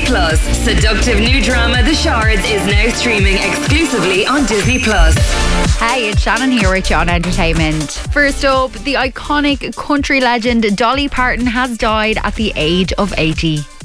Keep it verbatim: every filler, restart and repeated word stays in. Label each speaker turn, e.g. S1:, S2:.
S1: Disney Plus. Seductive new drama The Shards is now streaming exclusively on Disney Plus.
S2: Hey, it's Shannon here with John Entertainment. First up, the iconic country legend Dolly Parton has died at the age of eighty.